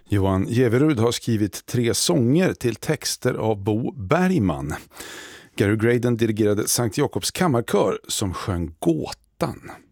Johan Jeverud har skrivit 3 sånger till texter av Bo Bergman. Gary Graydon dirigerade Sankt Jakobs kammarkör som sjöng Gåtan.